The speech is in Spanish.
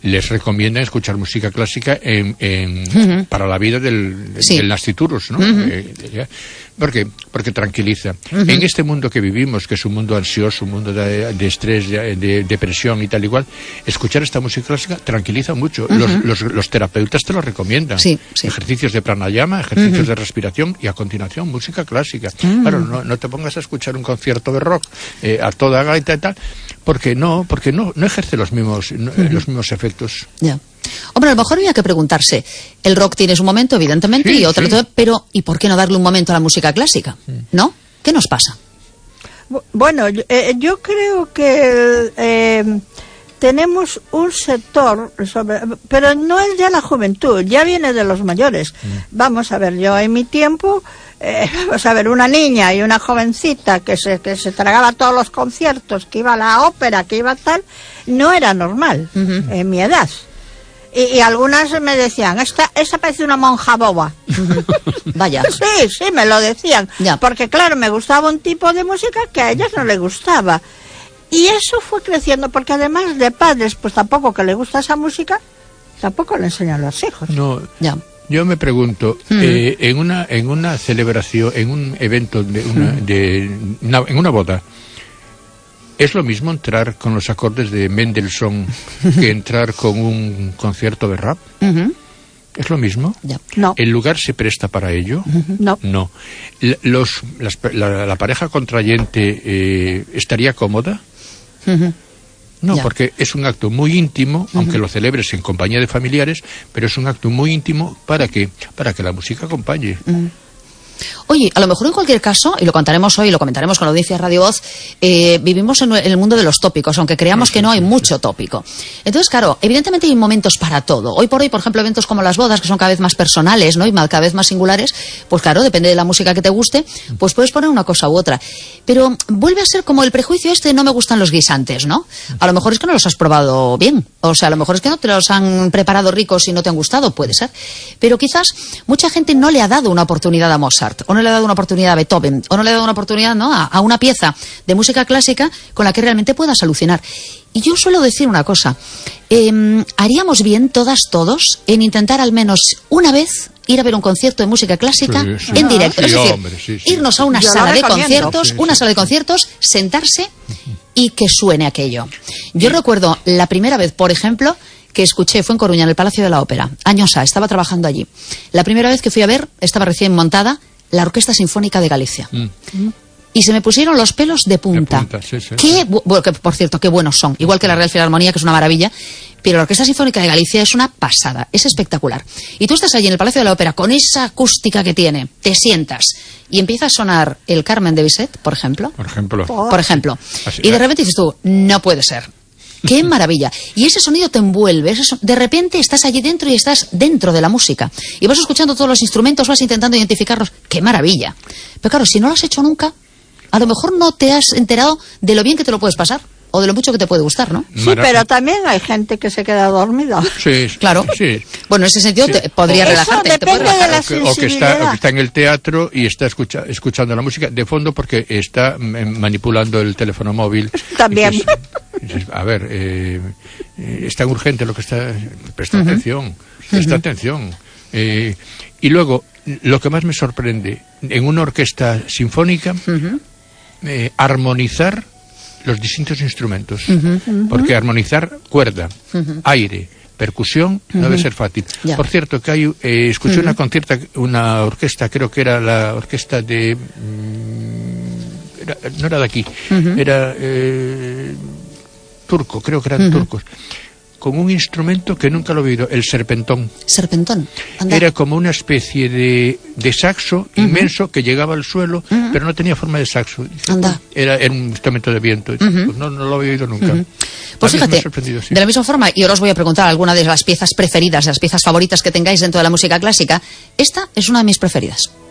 les recomiendan escuchar música clásica para la vida del nasciturus, ¿no? Porque tranquiliza. En este mundo que vivimos, que es un mundo ansioso, un mundo de estrés, de depresión y tal igual, escuchar esta música clásica tranquiliza mucho. Los terapeutas te lo recomiendan. Sí. Ejercicios de pranayama, ejercicios de respiración y a continuación música clásica. Claro, no te pongas a escuchar un concierto de rock a toda gaita y tal, porque no ejerce los mismos efectos. Ya. Hombre, a lo mejor había que preguntarse, el rock tiene su momento, evidentemente, y otro, pero ¿y por qué no darle un momento a la música clásica? ¿No? ¿Qué nos pasa? Bueno, yo creo que tenemos un sector, pero no es ya la juventud, ya viene de los mayores. Vamos a ver, yo en mi tiempo, vamos a ver, una niña y una jovencita que se tragaba todos los conciertos, que iba a la ópera, que iba tal, no era normal en mi edad. Y algunas me decían, esa parece una monja boba. Vaya. Sí, me lo decían. Ya. Porque claro, me gustaba un tipo de música que a ellas no les gustaba. Y eso fue creciendo, porque además de padres, pues tampoco que le gusta esa música, tampoco le enseñan a los hijos. No, ya. Yo me pregunto, en una celebración, en un evento, en una boda, ¿es lo mismo entrar con los acordes de Mendelssohn que entrar con un concierto de rap? ¿Es lo mismo? Ya. No. ¿El lugar se presta para ello? No. No. ¿La pareja contrayente estaría cómoda? No, ya. Porque es un acto muy íntimo, aunque lo celebres en compañía de familiares, pero es un acto muy íntimo para que la música acompañe. Oye, a lo mejor en cualquier caso, y lo contaremos hoy, lo comentaremos con la audiencia de Radio Voz, vivimos en el mundo de los tópicos, aunque creamos que no, hay mucho tópico. Entonces, claro, evidentemente hay momentos para todo. Hoy por hoy, por ejemplo, eventos como las bodas, que son cada vez más personales, ¿no? Y cada vez más singulares, pues claro, depende de la música que te guste, pues puedes poner una cosa u otra. Pero vuelve a ser como el prejuicio no me gustan los guisantes, ¿no? A lo mejor es que no los has probado bien. O sea, a lo mejor es que no te los han preparado ricos y no te han gustado, puede ser. Pero quizás mucha gente no le ha dado una oportunidad a Mozart, o no le ha dado una oportunidad a Beethoven, o no le ha dado una oportunidad, ¿no?, a una pieza de música clásica con la que realmente puedas alucinar. Y yo suelo decir una cosa, haríamos bien todos en intentar al menos una vez ir a ver un concierto de música clásica en directo. Es decir, irnos a una sala de conciertos, sentarse y que suene aquello. Yo recuerdo la primera vez, por ejemplo, que escuché, fue en Coruña, en el Palacio de la Ópera, años A, estaba trabajando allí. La primera vez que fui a ver, estaba recién montada, la Orquesta Sinfónica de Galicia. Y se me pusieron los pelos de punta. Bueno, que, por cierto, qué buenos son. Igual que la Real Filarmonía, que es una maravilla. Pero la Orquesta Sinfónica de Galicia es una pasada, es espectacular. Y tú estás allí en el Palacio de la Ópera con esa acústica que tiene, te sientas y empieza a sonar el Carmen de Bizet, por ejemplo. Por ejemplo. Y de repente dices tú, no puede ser. ¡Qué maravilla! Y ese sonido te envuelve. De repente estás allí dentro y estás dentro de la música. Y vas escuchando todos los instrumentos, vas intentando identificarlos. ¡Qué maravilla! Pero claro, si no lo has hecho nunca, a lo mejor no te has enterado de lo bien que te lo puedes pasar. O de lo mucho que te puede gustar, ¿no? Sí, pero también hay gente que se queda dormida. Sí, claro. Sí. Bueno, en ese sentido te podría relajarte. Depende de la sensibilidad. O que está en el teatro y está escuchando la música de fondo porque está manipulando el teléfono móvil. También. A ver, es tan urgente lo que está... Presta atención, presta atención. Y luego, lo que más me sorprende, en una orquesta sinfónica, armonizar los distintos instrumentos, porque armonizar cuerda, aire, percusión, no debe ser fácil. Ya. Por cierto, que escuché una orquesta, creo que era la orquesta de... no era de aquí, era turco, creo que eran turcos, con un instrumento que nunca lo he oído, el serpentón. ¿Serpentón? Anda. Era como una especie de saxo inmenso que llegaba al suelo, pero no tenía forma de saxo. Anda. Era un instrumento de viento. Pues no lo había oído nunca. Pues fíjate, de la misma forma, y ahora os voy a preguntar alguna de las piezas preferidas, de las piezas favoritas que tengáis dentro de la música clásica. Esta es una de mis preferidas.